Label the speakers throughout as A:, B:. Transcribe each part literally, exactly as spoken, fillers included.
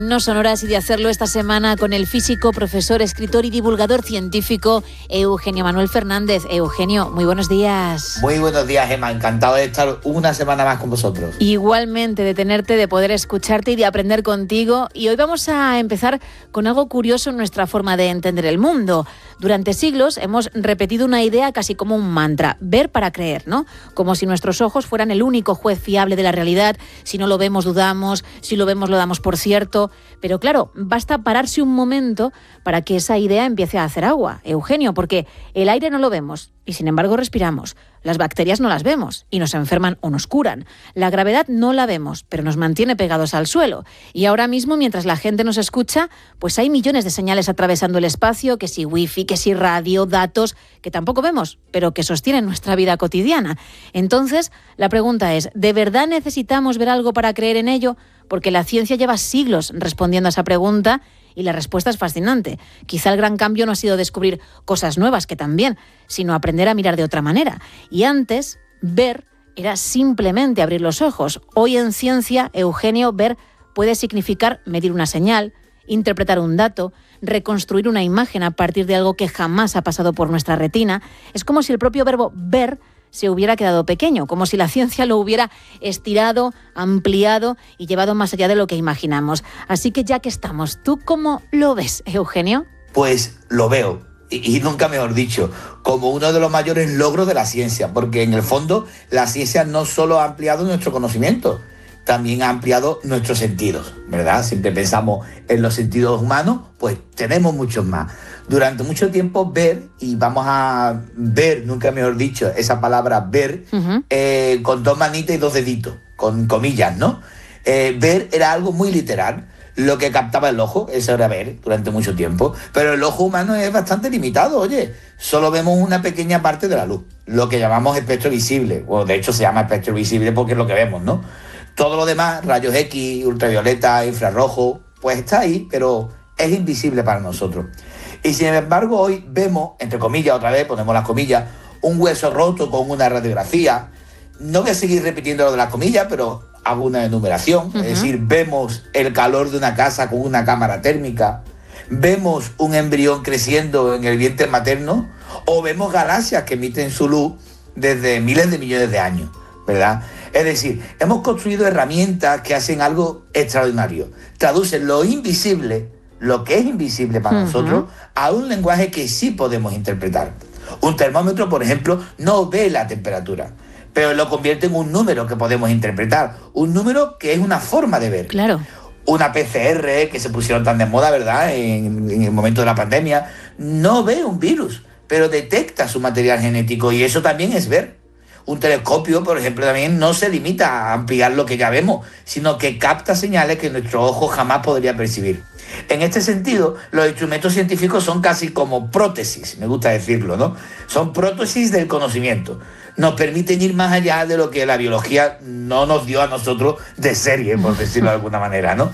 A: No son horas y de hacerlo esta semana con el físico, profesor, escritor y divulgador científico Eugenio Manuel Fernández. Eugenio, muy buenos días.
B: Muy buenos días, Gemma. Encantado de estar una semana más con vosotros.
A: Igualmente, de tenerte, de poder escucharte y de aprender contigo. Y hoy vamos a empezar con algo curioso en nuestra forma de entender el mundo. Durante siglos hemos repetido una idea casi como un mantra, ver para creer, ¿no? Como si nuestros ojos fueran el único juez fiable de la realidad. Si no lo vemos, dudamos. Si lo vemos, lo damos por cierto. Pero claro, basta pararse un momento para que esa idea empiece a hacer agua, Eugenio, porque el aire no lo vemos y sin embargo respiramos. Las bacterias no las vemos y nos enferman o nos curan. La gravedad no la vemos, pero nos mantiene pegados al suelo. Y ahora mismo, mientras la gente nos escucha, pues hay millones de señales atravesando el espacio, que si wifi, que si radio, datos, que tampoco vemos, pero que sostienen nuestra vida cotidiana. Entonces, la pregunta es, ¿de verdad necesitamos ver algo para creer en ello? Porque la ciencia lleva siglos respondiendo a esa pregunta y la respuesta es fascinante. Quizá el gran cambio no ha sido descubrir cosas nuevas, que también, sino aprender a mirar de otra manera. Y antes, ver era simplemente abrir los ojos. Hoy en ciencia, Eugenio, ver puede significar medir una señal, interpretar un dato, reconstruir una imagen a partir de algo que jamás ha pasado por nuestra retina. Es como si el propio verbo ver se hubiera quedado pequeño, como si la ciencia lo hubiera estirado, ampliado y llevado más allá de lo que imaginamos. Así que ya que estamos, ¿tú cómo lo ves, Eugenio?
B: Pues lo veo, y, y nunca mejor dicho, como uno de los mayores logros de la ciencia, porque en el fondo la ciencia no solo ha ampliado nuestro conocimiento, también ha ampliado nuestros sentidos, ¿verdad? Siempre pensamos en los sentidos humanos, pues tenemos muchos más. Durante mucho tiempo ver, y vamos a ver, nunca mejor dicho, esa palabra ver, uh-huh. eh, con dos manitas y dos deditos, con comillas, ¿no? Eh, ver era algo muy literal, lo que captaba el ojo, eso era ver durante mucho tiempo, pero el ojo humano es bastante limitado, oye, solo vemos una pequeña parte de la luz, lo que llamamos espectro visible, o de hecho se llama espectro visible porque es lo que vemos, ¿no? Todo lo demás, rayos X, ultravioleta, infrarrojo, pues está ahí, pero es invisible para nosotros. Y sin embargo hoy vemos, entre comillas, otra vez ponemos las comillas, un hueso roto con una radiografía. No voy a seguir repitiendo lo de las comillas, pero hago una enumeración. Uh-huh. Es decir, vemos el calor de una casa con una cámara térmica, vemos un embrión creciendo en el vientre materno, o vemos galaxias que emiten su luz desde miles de millones de años, ¿verdad? Es decir, hemos construido herramientas que hacen algo extraordinario. Traducen lo invisible, lo que es invisible para uh-huh. nosotros, a un lenguaje que sí podemos interpretar. Un termómetro, por ejemplo, no ve la temperatura, pero lo convierte en un número que podemos interpretar. Un número que es una forma de ver.
A: Claro.
B: Una P C R, que se pusieron tan de moda, ¿verdad?, en, en el momento de la pandemia, no ve un virus, pero detecta su material genético, y eso también es ver. Un telescopio, por ejemplo, también no se limita a ampliar lo que ya vemos, sino que capta señales que nuestro ojo jamás podría percibir. En este sentido, los instrumentos científicos son casi como prótesis, me gusta decirlo, ¿no? Son prótesis del conocimiento. Nos permiten ir más allá de lo que la biología no nos dio a nosotros de serie, por decirlo de alguna manera, ¿no?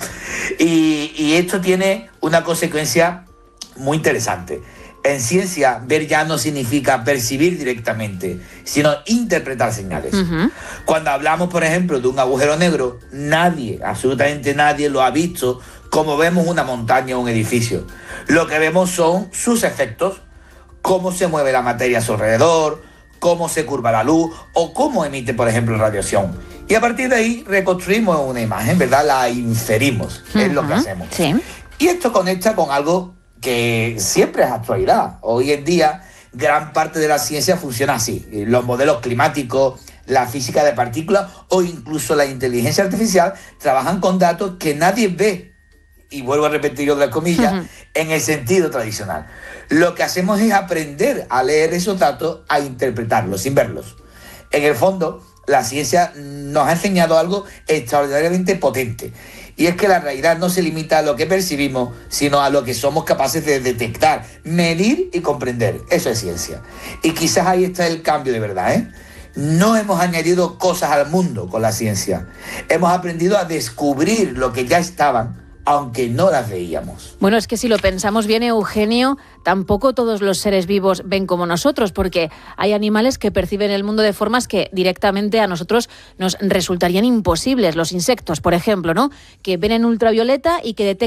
B: Y, y esto tiene una consecuencia muy interesante. En ciencia, ver ya no significa percibir directamente, sino interpretar señales. Uh-huh. Cuando hablamos, por ejemplo, de un agujero negro, nadie, absolutamente nadie lo ha visto como vemos una montaña o un edificio. Lo que vemos son sus efectos, cómo se mueve la materia a su alrededor, cómo se curva la luz o cómo emite, por ejemplo, radiación. Y a partir de ahí reconstruimos una imagen, ¿verdad? La inferimos, uh-huh. es lo que hacemos.
A: Sí.
B: Y esto conecta con algo que siempre es actualidad. Hoy en día, gran parte de la ciencia funciona así. Los modelos climáticos, la física de partículas o incluso la inteligencia artificial trabajan con datos que nadie ve, y vuelvo a repetir otra comillas, uh-huh. en el sentido tradicional. Lo que hacemos es aprender a leer esos datos, a interpretarlos sin verlos. En el fondo, la ciencia nos ha enseñado algo extraordinariamente potente. Y es que la realidad no se limita a lo que percibimos, sino a lo que somos capaces de detectar, medir y comprender. Eso es ciencia. Y quizás ahí está el cambio de verdad, ¿eh? No hemos añadido cosas al mundo con la ciencia. Hemos aprendido a descubrir lo que ya estaban, aunque no las veíamos.
A: Bueno, es que si lo pensamos bien, Eugenio, tampoco todos los seres vivos ven como nosotros, porque hay animales que perciben el mundo de formas que directamente a nosotros nos resultarían imposibles. Los insectos, por ejemplo, ¿no? Que ven en ultravioleta y que detectan